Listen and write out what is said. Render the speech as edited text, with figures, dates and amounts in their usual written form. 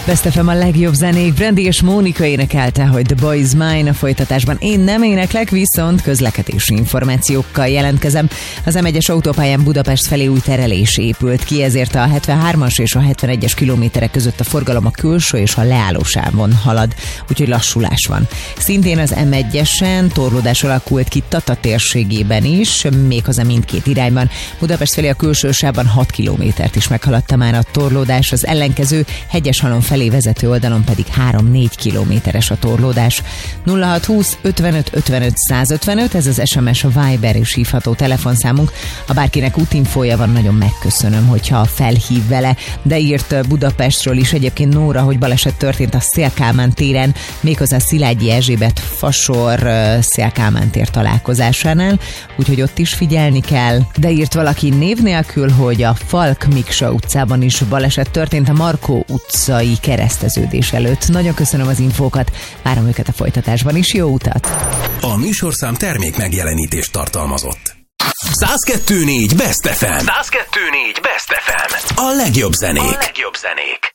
Best FM a legjobb zenék. Brandy és Mónika énekelte, hogy The Boy Is Mine a folytatásban. Én nem éneklek, viszont közlekedési információkkal jelentkezem. Az M1-es autópályán Budapest felé új terelés épült ki, ezért a 73-as és a 71-es kilométerek között a forgalom a külső és a leállósávon halad, úgyhogy lassulás van. Szintén az M1-esen torlódás alakult ki Tata térségében is, méghozzá mindkét irányban. Budapest felé a külső sávban 6 kilométert is meghaladta már a torlódás, az ellenkező Hegyeshalom felé vezető oldalon pedig 3-4 kilométeres a torlódás. 0620 55 55 155, ez az SMS, a Viber és hívható telefonszámunk. Ha bárkinek útinfója van, nagyon megköszönöm, hogyha felhív vele, de írt Budapestről is egyébként Nóra, hogy baleset történt a Széll-Kálmán téren, méghozzá Szilágyi Erzsébet fasor Széll-Kálmán tér találkozásánál, úgyhogy ott is figyelni kell. De írt valaki név nélkül, hogy a Falk Miksa utcában is baleset történt a Markó utcai kereszteződés előtt. Nagyon köszönöm az infókat, várom őket a folytatásban is, jó utat! A műsorszám termék megjelenítést tartalmazott. 102.4 Best FM. 102.4 Best FM. A legjobb zenék.